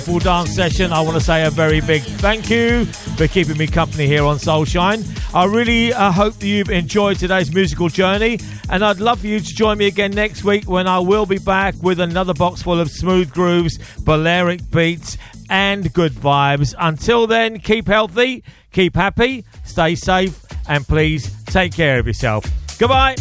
Full dance session. I want to say a very big thank you for keeping me company here on Soulshine. I really hope that you've enjoyed today's musical journey, and I'd love for you to join me again next week when I will be back with another box full of smooth grooves, Balearic beats and good vibes. Until then, keep healthy, keep happy, stay safe, and please take care of yourself. Goodbye.